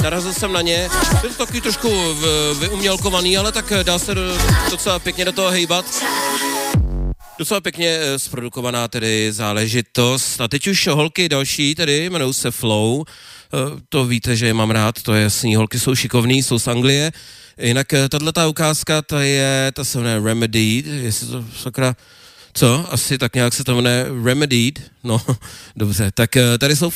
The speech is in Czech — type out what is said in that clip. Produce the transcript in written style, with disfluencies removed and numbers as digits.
narazil jsem na ně. Je to takový trošku vyumělkovaný, ale tak dá se docela pěkně do toho hejbat. Docela pěkně zprodukovaná tedy záležitost. A teď už holky další, tedy jmenují se Flow. To víte, že je mám rád, to je jasný, holky jsou šikovný, jsou z Anglie. Jinak tato ukázka, ta se jmenuje Remedied, jestli to sakra, co? Asi tak nějak se to jmenuje Remedied, no dobře, tak tady jsou